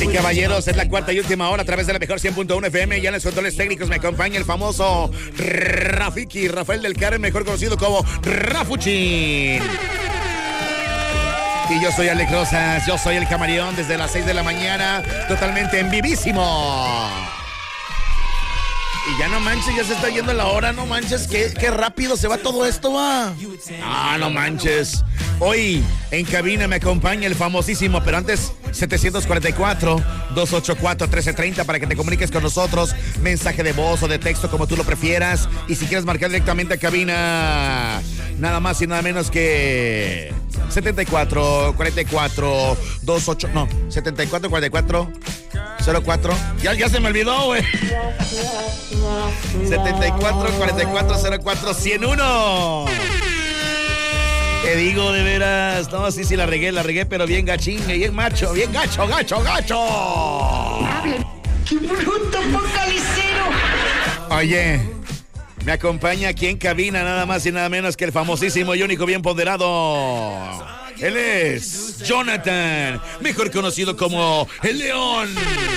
Y caballeros, es la cuarta y última hora a través de la mejor 100.1 FM. Ya en los controles técnicos me acompaña el famoso Rafiki, Rafael del Carmen, mejor conocido como Rafuchin. Y yo soy Alex Rosas, yo soy el Camaleón desde las 6 de la mañana, totalmente en vivísimo. Y ya no manches, ya se está yendo la hora, no manches, qué rápido se va todo esto, va. Ah, no manches. Hoy en cabina me acompaña el famosísimo, pero antes 744-284-1330 para que te comuniques con nosotros, mensaje de voz o de texto como tú lo prefieras. Y si quieres marcar directamente a cabina, nada más y nada menos que 74-44-04. Ya se me olvidó, güey. 74-44-04-101. Te digo de veras, no, sí, la regué, pero bien gachín, bien macho, bien gacho. ¡Qué bruto focalicero! Oye, me acompaña aquí en cabina nada más y nada menos que el famosísimo y único bien ponderado. Él es Jonathan, mejor conocido como el León.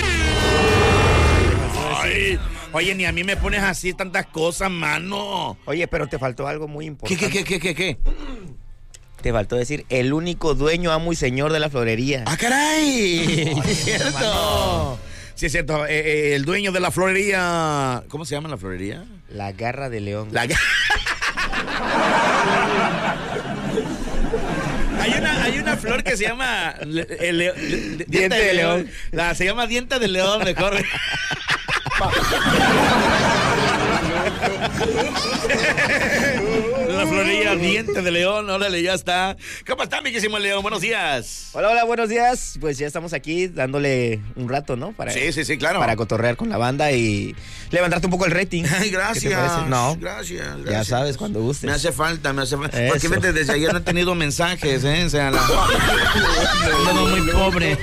Ay, oye, ni a mí me pones así tantas cosas, mano. Oye, pero te faltó algo muy importante. ¿Qué? Te faltó decir el único dueño, amo y señor de la florería. ¡Ah, caray! Sí, es cierto. Hermano. Sí, es cierto. El dueño de la florería. ¿Cómo se llama la florería? La Garra de León. Hay una flor que se llama Diente de león. Se llama diente de león, mejor. La florería diente de león, órale, ya está. ¿Cómo está, mi querísimo León? Buenos días. Hola, buenos días. Pues ya estamos aquí dándole un rato, ¿no? Sí, claro. Para cotorrear con la banda y levantarte un poco el rating. Ay, gracias. No. Gracias. Ya sabes, cuando gustes. Me hace falta. Eso. Porque vete, desde ayer no he tenido mensajes, O sea, no, muy pobre.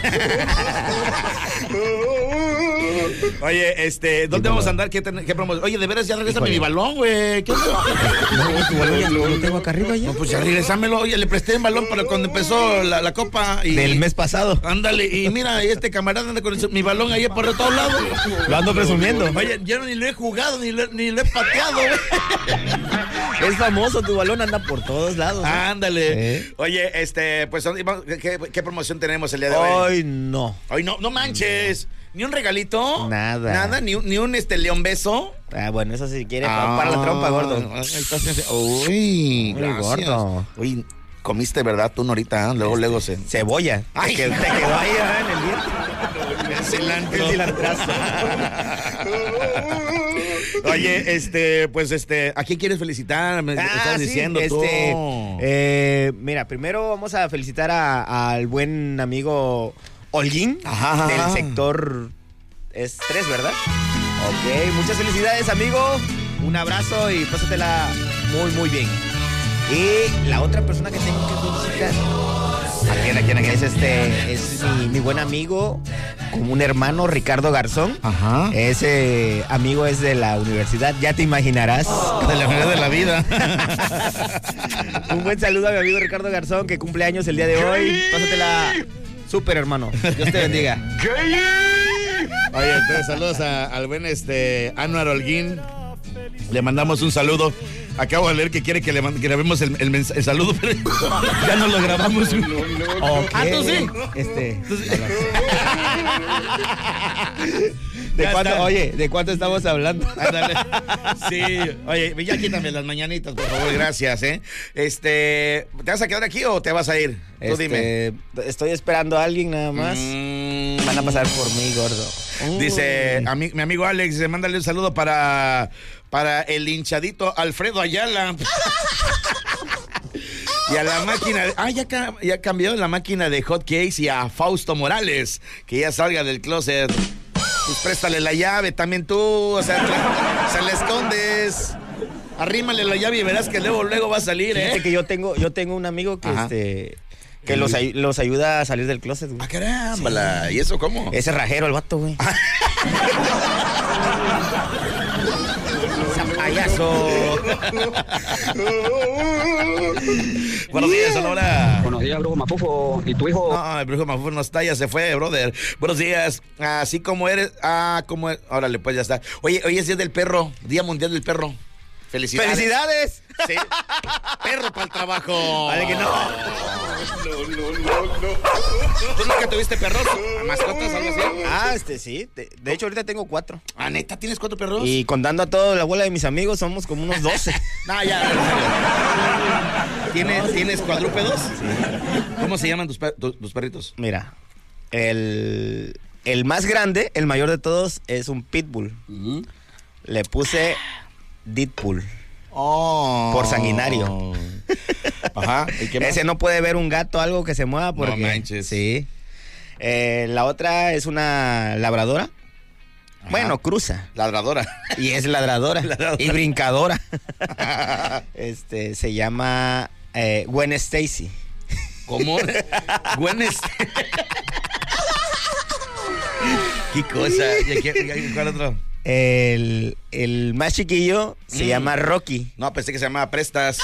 Oye, ¿dónde vamos a andar? ¿Qué promoción? Oye, de veras, ya regrésame mi balón, güey. ¿Qué onda? No, tu balón ya lo tengo acá arriba ya. No, pues ya regresámelo. Oye, le presté el balón para cuando empezó la copa. Del mes pasado. Ándale, y mira, este camarada anda con mi balón ahí por todos lados. Lo ando presumiendo. Oye, yo ni lo he jugado, ni lo he pateado, güey. Es famoso, tu balón anda por todos lados. Ándale. Oye, pues, ¿qué promoción tenemos el día de hoy? Hoy no. Hoy no manches. ¿Ni un regalito? Nada. ¿Ni un león beso? Ah, bueno, eso si quiere para la trompa, gordo. Uy, muy gordo. Uy, comiste, ¿verdad? Tú, Norita, luego cebolla. Ay, te quedó ahí en el diente. El cilantrazo. Oye, ¿a quién quieres felicitar? Me estás diciendo tú. Mira, primero vamos a felicitar al buen amigo Holguín, del sector 3, ¿verdad? Ok, muchas felicidades, amigo. Un abrazo y pásatela muy, muy bien. Y la otra persona que tengo que felicitar, ¿a quién? Es mi buen amigo, como un hermano, Ricardo Garzón. Ajá. Ese amigo es de la universidad, ya te imaginarás. De la universidad de la vida. Un buen saludo a mi amigo Ricardo Garzón, que cumple años el día de hoy. Pásatela súper, hermano. Dios te bendiga. Oye, entonces saludos al buen Anuar Holguín. Le mandamos un saludo. Acabo de leer que quiere que le grabemos el saludo, pero ya no lo grabamos. Okay. ¿Tú sí? ¿De cuánto estamos hablando? Ándale. Sí, oye, ya quítame las mañanitas, por favor, gracias, ¿Te vas a quedar aquí o te vas a ir? Tú dime. Estoy esperando a alguien nada más. Van a pasar por mí, gordo. Dice, mi amigo Alex, mándale un saludo para el hinchadito Alfredo Ayala. Y a la máquina, ya cambió la máquina de hot cakes y a Fausto Morales, que ya salga del closet. Pues préstale la llave también tú, o sea, se la escondes. Arrímale la llave y verás que luego va a salir, Fíjate que yo tengo un amigo que que los ayuda a salir del closet, güey. Ah, caramba, ¿y eso cómo? Ese rajero el vato, güey. payaso. Buenos días, hola. Buenos días, Brujo Mafufo. ¿Y tu hijo? No, el Brujo Mafufo no está, ya se fue, brother. Buenos días. Así como eres. Como es. Órale, pues ya está. Oye, hoy es Día del Perro. Día Mundial del Perro. Felicidades. ¡Felicidades! Sí. Perro para el trabajo. Vale que no. ¿Tú nunca tuviste perros? ¿Mascotas, algo así? Sí. De hecho, ahorita tengo 4. ¿Ah, neta? ¿Tienes 4 perros? Y contando a toda la bola de mis amigos, somos como unos 12. No, ya. ¿Tienes cuadrúpedos? Sí. ¿Cómo se llaman tus perritos? Mira, el más grande, el mayor de todos, es un pitbull. Le puse Deadpool. Por sanguinario. Ajá. ¿Y qué más? Ese no puede ver un gato, algo que se mueva porque... No manches. Sí. La otra es una labradora. Ajá. Bueno, cruza. Ladradora. Y es ladradora. Y brincadora. Se llama Gwen Stacy. ¿Cómo? Gwen ¿Qué cosa? ¿Y cuál otro? El más chiquillo se llama Rocky. No, pensé que se llamaba Prestas.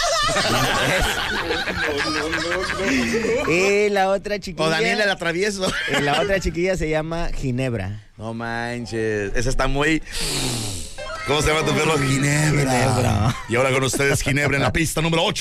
Y la otra chiquilla. O Daniela el Atravieso. Y la otra chiquilla se llama Ginebra. No manches. Esa está muy. ¿Cómo se llama tu perro? Ginebra. Y ahora con ustedes, Ginebra en la pista número 8.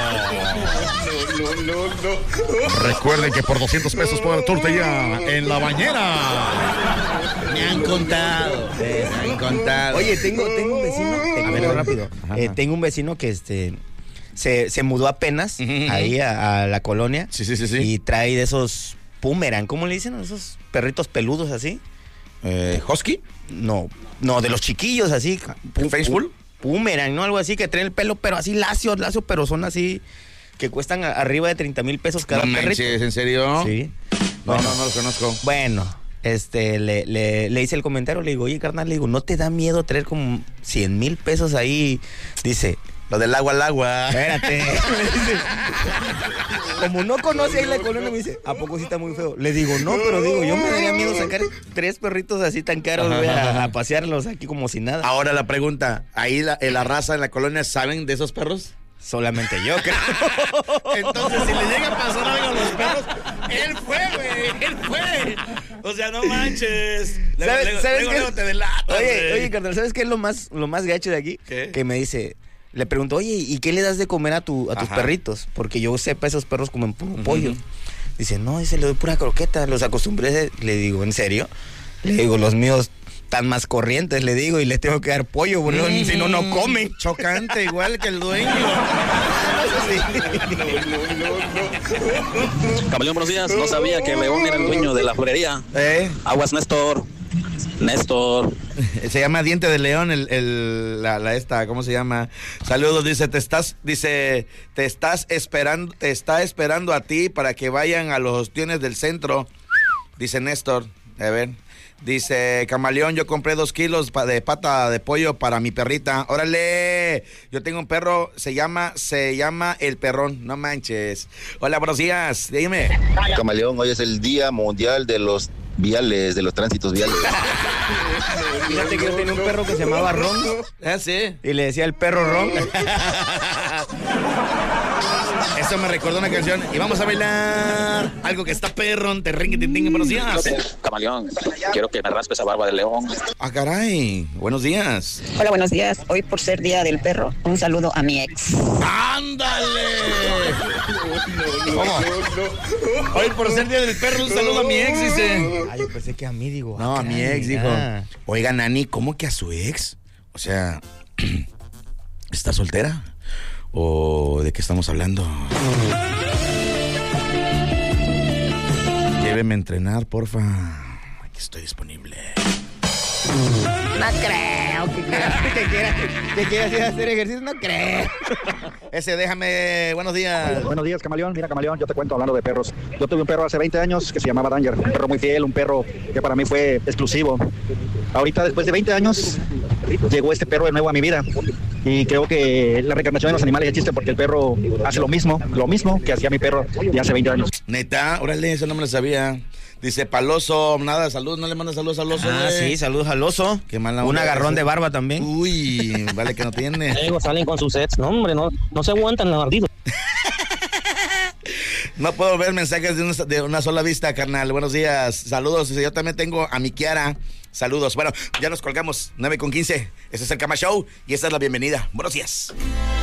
Recuerden que por 200 pesos puede haber tortilla en la bañera. Me han contado. Oye, tengo un vecino. A ver, rápido. Tengo un vecino que se mudó apenas ahí a la colonia. Sí. Y trae de esos Pumerán, ¿cómo le dicen? Esos perritos peludos así. ¿Husky? No, de los chiquillos así. ¿Faithful? Pumerán, ¿no? Algo así, que traen el pelo, pero así lacio, pero son así, que cuestan arriba de 30,000 pesos cada perrito. Manches, ¿en serio? Sí. No los conozco. Bueno, le hice el comentario, le digo, oye, carnal, le digo, ¿no te da miedo traer como 100,000 pesos ahí? Dice, lo del agua al agua. Espérate. Como no conoce ahí la colonia, me dice, ¿a poco sí está muy feo? Le digo, no, pero digo, yo me daría miedo sacar 3 perritos así tan caros, güey, a pasearlos aquí como si nada. Ahora la pregunta, ¿ahí la raza en la colonia saben de esos perros? Solamente yo creo. Entonces, si le llega a pasar algo a los perros, él fue, güey, él fue. O sea, no manches. ¿Sabes te delatas, oye, carnal, ¿sabes qué es lo más gacho de aquí? ¿Qué? Que me dice, le pregunto, oye, ¿y qué le das de comer a tus perritos? Porque yo sepa, esos perros comen puro pollo. Dice, no, le doy pura croqueta, los acostumbré. Le digo, ¿en serio? Le digo, los míos están más corrientes, le digo, y les tengo que dar pollo, porque si no, no comen. Chocante, igual que el dueño. Camaleón, buenos días. No sabía que León era el dueño de la florería. Aguas, Néstor. Se llama Diente de León, ¿cómo se llama? Saludos, dice, está esperando a ti para que vayan a los ostiones del centro. Dice Néstor, a ver. Dice, Camaleón, yo compré 2 kilos de pata de pollo para mi perrita. ¡Órale! Yo tengo un perro, se llama El Perrón. No manches. Hola, buenos días. Dime. Camaleón, hoy es el Día Mundial de los Viales, de los tránsitos viales. Fíjate que yo tenía un perro que se llamaba Ron. Sí. Y le decía el perro Ron. Eso me recordó una canción. Y vamos a bailar algo que está perrón. Te ringue, buenos días. Camaleón, quiero que me raspes esa barba de león. Ah, caray. Buenos días. Hola, buenos días. Hoy por ser Día del Perro, un saludo a mi ex. ¡Ándale! ¿Cómo? Hoy por ser Día del Perro, un saludo a mi ex, dice. Ay, yo pensé que a mí, digo. No, a mi ex, dijo. Oiga, Nani, ¿cómo que a su ex? O sea, ¿está soltera? ¿O de qué estamos hablando? Lléveme a entrenar, porfa. Aquí estoy disponible. No creo que quieras ir a hacer ejercicio, no creo. Déjame, buenos días. Buenos días, Camaleón. Mira, Camaleón, yo te cuento hablando de perros. Yo tuve un perro hace 20 años que se llamaba Danger, un perro muy fiel, un perro que para mí fue exclusivo. Ahorita, después de 20 años, llegó este perro de nuevo a mi vida. Y creo que la reencarnación de los animales existe porque el perro hace lo mismo que hacía mi perro de hace 20 años. Neta, órale, eso no me lo sabía. Dice Paloso, nada, salud, no le manda saludos al oso. Sí, saludos al oso. Qué mala un onda, agarrón de barba también. Uy, vale que no tiene. Luego salen con sus sets. No, hombre, no se aguantan los ardidos. No puedo ver mensajes de una sola vista, carnal. Buenos días, saludos. Yo también tengo a mi Kiara. Saludos. Bueno, ya nos colgamos, 9:15. Este es el Cama Show y esta es la bienvenida. Buenos días.